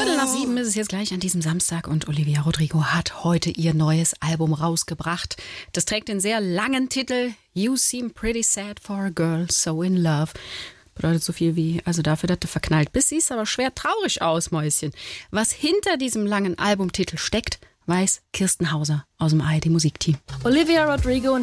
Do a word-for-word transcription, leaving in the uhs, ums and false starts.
Viertel nach sieben ist es jetzt gleich an diesem Samstag und Olivia Rodrigo hat heute ihr neues Album rausgebracht. Das trägt den sehr langen Titel You Seem Pretty Sad for a Girl So in Love. Bedeutet so viel wie, also dafür, dass du verknallt bist, siehst aber schwer traurig aus, Mäuschen. Was hinter diesem langen Albumtitel steckt, weiß Kirsten Hauser aus dem A R D Musikteam. Olivia Rodrigo